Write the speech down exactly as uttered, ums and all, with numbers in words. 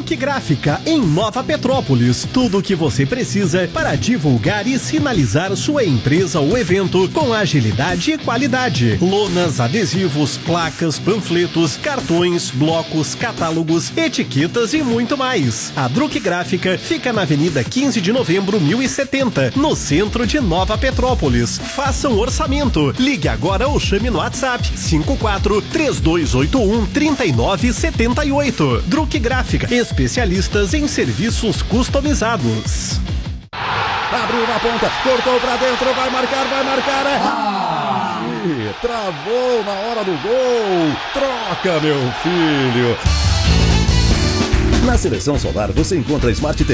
Druck Gráfica, em Nova Petrópolis. Tudo o que você precisa para divulgar e sinalizar sua empresa ou evento com agilidade e qualidade. Lonas, adesivos, placas, panfletos, cartões, blocos, catálogos, etiquetas e muito mais. A Druck Gráfica fica na Avenida quinze de novembro, mil e setenta, no centro de Nova Petrópolis. Faça um orçamento. Ligue agora ou chame no WhatsApp cinco quatro três dois oito um três nove sete oito. Druck Gráfica, especialistas em serviços customizados. Abriu na ponta, cortou pra dentro, vai marcar, vai marcar, é... Ah! Ih, travou na hora do gol. Troca, meu filho. Na Seleção Solar você encontra Smart T